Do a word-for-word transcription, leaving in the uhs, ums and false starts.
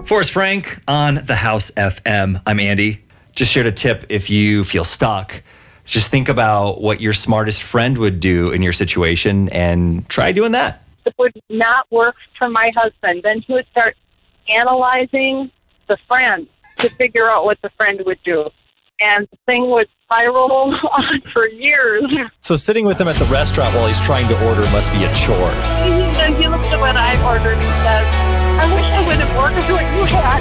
Forrest Frank on the House F M. I'm Andy. Just shared a tip if you feel stuck. Just think about what your smartest friend would do in your situation and try doing that. It would not work for my husband. Then he would start analyzing the friend to figure out what the friend would do. And the thing would spiral on for years. So sitting with him at the restaurant while he's trying to order must be a chore. And he looks at what I ordered and says, I wish I would have ordered what you had.